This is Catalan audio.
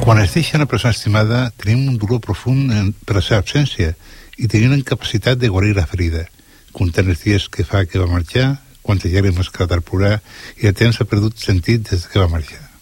Quan es deixa una persona estimada, tenim un dolor profund per la seva absència i tenim una incapacitat de guarir la ferida, comptant els dies que fa que va marxar, quantes llàgrimes que ha de plorar i el temps ha perdut sentit des que va marxar.